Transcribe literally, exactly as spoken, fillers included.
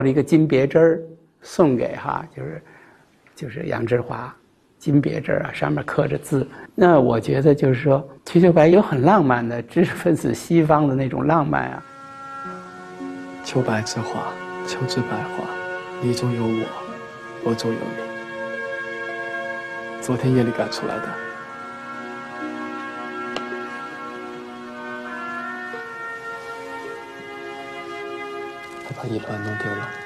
一个金别针儿送给哈，就是就是杨之华，金别针啊，上面刻着字。那我觉得就是说，瞿秋白有很浪漫的知识分子西方的那种浪漫啊。 秋白之花，秋之百花，你中有我，我中有你。昨天夜里赶出来的。他把一栾弄丢了。